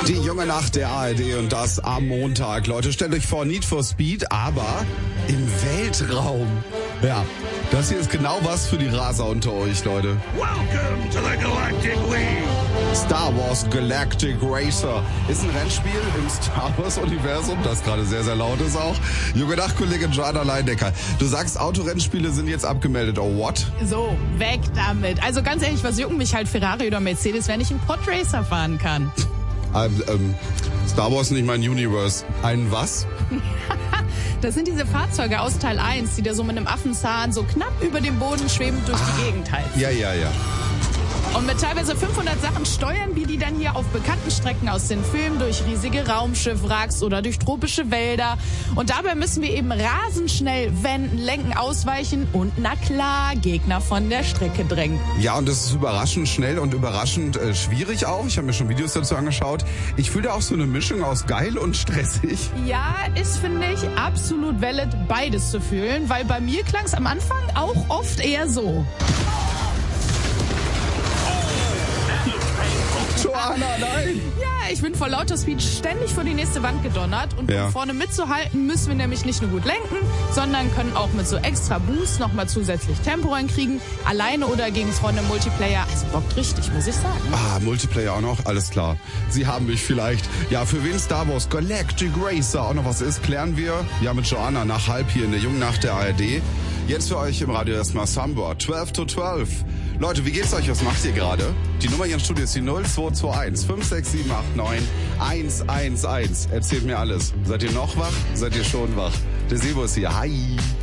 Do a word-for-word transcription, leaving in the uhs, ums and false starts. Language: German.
Die junge Nacht der A R D und das am Montag. Leute, stellt euch vor, Need for Speed, aber im Weltraum. Ja, das hier ist genau was für die Raser unter euch, Leute. Welcome to the Galactic League. Star Wars Galactic Racer ist ein Rennspiel im Star Wars Universum, das gerade sehr, sehr laut ist auch. Junge Nacht, Kollegin Joanna Leindecker. Du sagst, Autorennspiele sind jetzt abgemeldet. Oh, what? So, weg damit. Also ganz ehrlich, was jucken mich halt Ferrari oder Mercedes, wenn ich einen Podracer fahren kann? Ähm, ähm, Star Wars nicht mein Universe. Ein was? Das sind diese Fahrzeuge aus Teil eins, die da so mit einem Affenzahn so knapp über dem Boden schwebend durch ah, die Gegend heizen. Ja, ja, ja. Und mit teilweise fünfhundert Sachen steuern wir die dann hier auf bekannten Strecken aus den Filmen durch riesige Raumschiffwracks oder durch tropische Wälder. Und dabei müssen wir eben rasend schnell wenden, lenken, ausweichen und na klar, Gegner von der Strecke drängen. Ja, und das ist überraschend schnell und überraschend äh, schwierig auch. Ich habe mir schon Videos dazu angeschaut. Ich fühle da auch so eine Mischung aus geil und stressig. Ja, ist, finde ich, absolut valid, beides zu fühlen, weil bei mir klang es am Anfang auch oft eher so. Joanna, nein! Ja, ich bin vor lauter Speed ständig vor die nächste Wand gedonnert. Und ja. um vorne mitzuhalten, müssen wir nämlich nicht nur gut lenken, sondern können auch mit so extra Boost nochmal zusätzlich Tempo reinkriegen. Alleine oder gegen Freunde im Multiplayer. Also bockt richtig, muss ich sagen. Ah, Multiplayer auch noch? Alles klar. Sie haben mich vielleicht. Ja, für wen Star Wars Galactic Racer auch noch was ist, klären wir ja mit Joanna nach halb hier in der jungen Nacht der A R D. Jetzt für euch im Radio erstmal Samba. zwölf to zwölf. Leute, wie geht's euch? Was macht ihr gerade? Die Nummer hier im Studio ist die null zwei zwei eins fünf sechs sieben acht neun eins eins eins. Erzählt mir alles. Seid ihr noch wach? Seid ihr schon wach? Der Sebo ist hier. Hi.